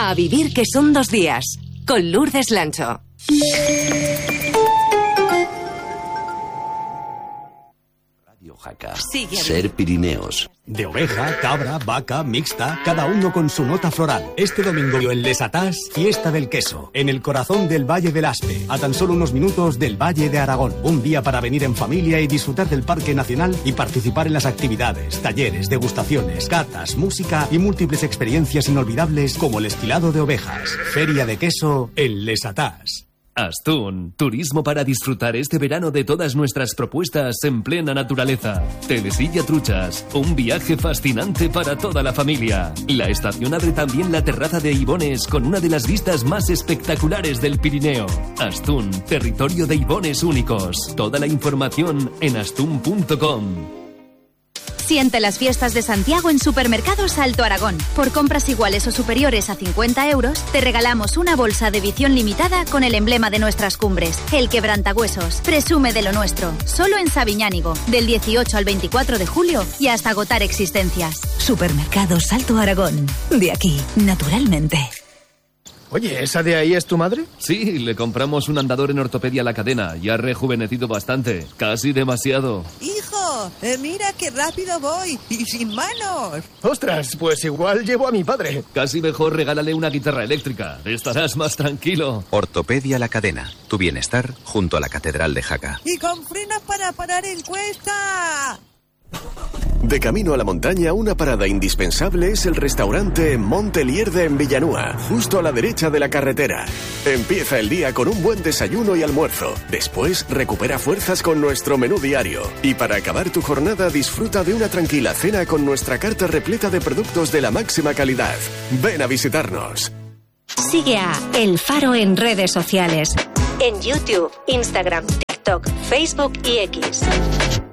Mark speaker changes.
Speaker 1: A vivir que son 2 días. Con Lourdes Lancho.
Speaker 2: Radio Jaca. Ser Pirineos.
Speaker 3: De oveja, cabra, vaca, mixta, cada uno con su nota floral. Este domingo en Les Atás, fiesta del queso, en el corazón del Valle del Aspe, a tan solo unos minutos del Valle de Aragón. Un día para venir en familia y disfrutar del Parque Nacional y participar en las actividades, talleres, degustaciones, catas, música y múltiples experiencias inolvidables como el estilado de ovejas. Feria de queso en Les Atás.
Speaker 4: Astún, turismo para disfrutar este verano de todas nuestras propuestas en plena naturaleza. Telesilla Truchas, un viaje fascinante para toda la familia. La estación abre también la terraza de Ibones con una de las vistas más espectaculares del Pirineo. Astún, territorio de Ibones únicos. Toda la información en astún.com.
Speaker 5: Siente las fiestas de Santiago en Supermercados Alto Aragón. Por compras iguales o superiores a 50 euros, te regalamos una bolsa de edición limitada con el emblema de nuestras cumbres, el quebrantahuesos. Presume de lo nuestro. Solo en Sabiñánigo, del 18 al 24 de julio y hasta agotar existencias.
Speaker 6: Supermercados Alto Aragón. De aquí, naturalmente.
Speaker 7: Oye, ¿esa de ahí es tu madre?
Speaker 4: Sí, le compramos un andador en Ortopedia La Cadena y ha rejuvenecido bastante, casi demasiado.
Speaker 8: ¡Hijo! Mira qué rápido voy y sin manos.
Speaker 7: ¡Ostras! Pues igual llevo a mi padre.
Speaker 4: Casi mejor regálale una guitarra eléctrica, estarás más tranquilo.
Speaker 9: Ortopedia La Cadena, tu bienestar junto a la Catedral de Jaca.
Speaker 8: Y con frenos para parar en cuesta.
Speaker 2: De camino a la montaña, una parada indispensable es el restaurante Montelierde en Villanúa, justo a la derecha de la carretera. Empieza el día con un buen desayuno y almuerzo. Después, recupera fuerzas con nuestro menú diario. Y para acabar tu jornada, disfruta de una tranquila cena con nuestra carta repleta de productos de la máxima calidad. Ven a visitarnos.
Speaker 10: Sigue a El Faro en redes sociales. En YouTube, Instagram, TikTok, Facebook y X.